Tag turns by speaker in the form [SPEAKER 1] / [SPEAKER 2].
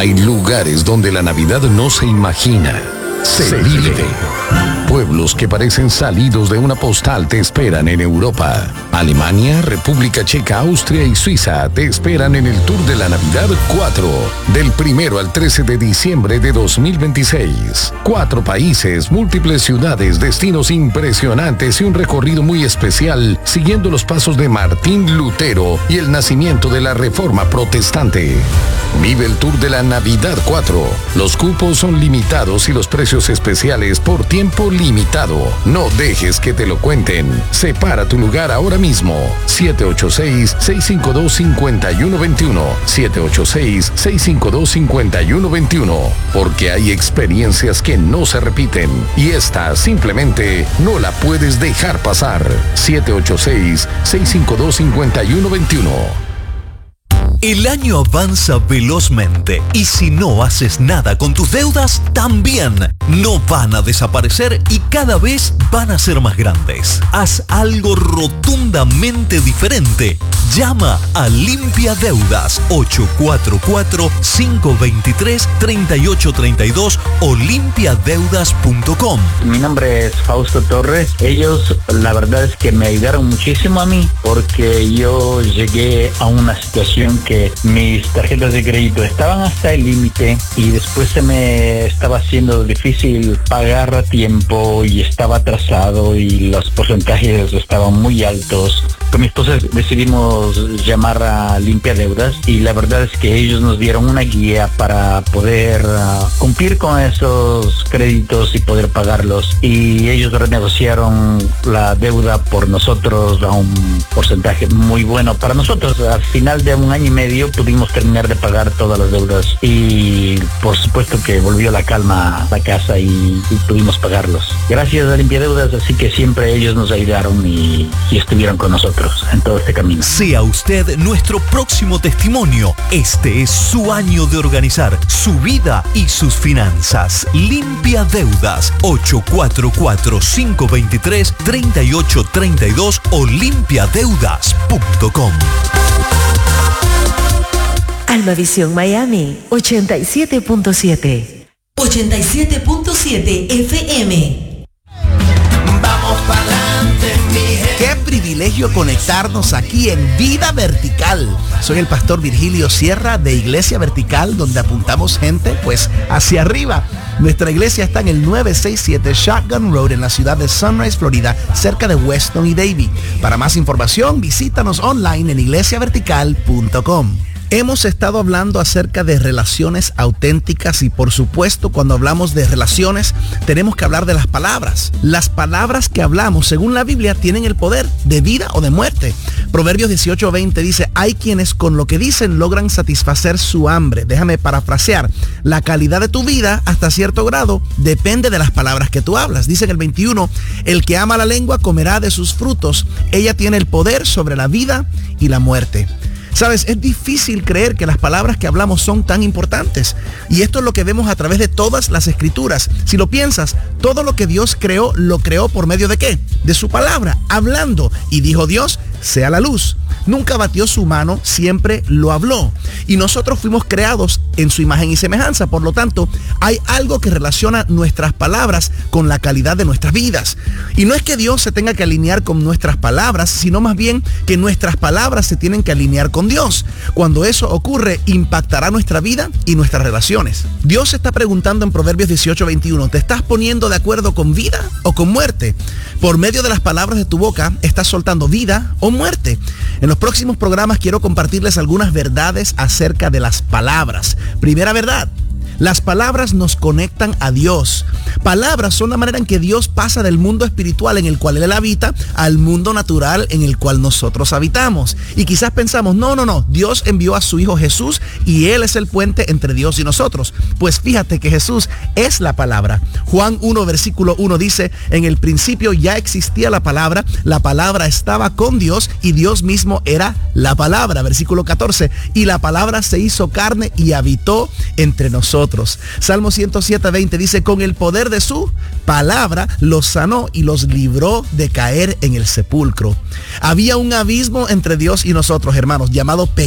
[SPEAKER 1] Hay lugares donde la Navidad no se imagina, se vive. Pueblos que parecen salidos de una postal te esperan en Europa. Alemania, República Checa, Austria y Suiza te esperan en el Tour de la Navidad 4, del 1 al 13 de diciembre de 2026. 4 países, múltiples ciudades, destinos impresionantes y un recorrido muy especial siguiendo los pasos de Martín Lutero y el nacimiento de la Reforma Protestante. Vive el Tour de la Navidad 4. Los cupos son limitados y los precios especiales por tiempo limitado. No dejes que te lo cuenten. Separa tu lugar ahora mismo. 786-652-5121. 786-652-5121. Porque hay experiencias que no se repiten y esta simplemente no la puedes dejar pasar. 786-652-5121.
[SPEAKER 2] El año avanza velozmente y si no haces nada con tus deudas, también no van a desaparecer y cada vez van a ser más grandes. Haz algo rotundamente diferente. Llama a Limpia Deudas 844-523-3832 o limpiadeudas.com.
[SPEAKER 3] Mi nombre es Fausto Torres. Ellos, la verdad es que me ayudaron muchísimo a mí porque yo llegué a una situación que mis tarjetas de crédito estaban hasta el límite y después se me estaba haciendo difícil pagar a tiempo y estaba atrasado y los porcentajes estaban muy altos. Con mi esposa decidimos llamar a Limpia Deudas y la verdad es que ellos nos dieron una guía para poder cumplir con esos créditos y poder pagarlos, y ellos renegociaron la deuda por nosotros a un porcentaje muy bueno para nosotros. Al final de un año y medio pudimos terminar de pagar todas las deudas y por supuesto que volvió la calma a la casa y pudimos pagarlos. Gracias a Limpia Deudas, así que siempre ellos nos ayudaron y estuvieron con nosotros en todo este camino.
[SPEAKER 2] Sea usted nuestro próximo testimonio. Este es su año de organizar su vida y sus finanzas. Limpia Deudas 844-523-3832 o limpiadeudas.com.
[SPEAKER 4] Almavisión Miami 87.7.
[SPEAKER 5] 87.7 FM.
[SPEAKER 6] Vamos pa'lante, mi gente.
[SPEAKER 7] Qué privilegio conectarnos aquí en Vida Vertical. Soy el pastor Virgilio Sierra de Iglesia Vertical, donde apuntamos gente pues hacia arriba. Nuestra iglesia está en el 967 Shotgun Road en la ciudad de Sunrise, Florida, cerca de Weston y Davie. Para más información, visítanos online en iglesiavertical.com. Hemos estado hablando acerca de relaciones auténticas y por supuesto cuando hablamos de relaciones tenemos que hablar de las palabras. Las palabras que hablamos según la Biblia tienen el poder de vida o de muerte. Proverbios 18:20 dice, hay quienes con lo que dicen logran satisfacer su hambre. Déjame parafrasear, la calidad de tu vida hasta cierto grado depende de las palabras que tú hablas. Dice en el 21, el que ama la lengua comerá de sus frutos. Ella tiene el poder sobre la vida y la muerte. Sabes, es difícil creer que las palabras que hablamos son tan importantes. Y esto es lo que vemos a través de todas las escrituras. Si lo piensas, todo lo que Dios creó, lo creó por medio de ¿qué? De su palabra, hablando. Y dijo Dios, sea la luz. Nunca batió su mano, siempre lo habló. Y nosotros fuimos creados en su imagen y semejanza. Por lo tanto, hay algo que relaciona nuestras palabras con la calidad de nuestras vidas. Y no es que Dios se tenga que alinear con nuestras palabras, sino más bien que nuestras palabras se tienen que alinear con Dios. Cuando eso ocurre, impactará nuestra vida y nuestras relaciones. Dios se está preguntando en Proverbios 18:21, ¿te estás poniendo de acuerdo con vida o con muerte? Por medio de las palabras de tu boca, ¿estás soltando vida o muerte? En los próximos programas quiero compartirles algunas verdades acerca de las palabras. Primera verdad, las palabras nos conectan a Dios. Palabras son la manera en que Dios pasa del mundo espiritual en el cual Él habita al mundo natural en el cual nosotros habitamos. Y quizás pensamos, no, Dios envió a su Hijo Jesús y Él es el puente entre Dios y nosotros. Pues fíjate que Jesús es la palabra. Juan 1, versículo 1 dice, en el principio ya existía la palabra estaba con Dios y Dios mismo era la palabra. Versículo 14, y la palabra se hizo carne y habitó entre nosotros. Salmo 107:20 dice, con el poder de su palabra los sanó y los libró de caer en el sepulcro. Había un abismo entre Dios y nosotros, hermanos, llamado pecado.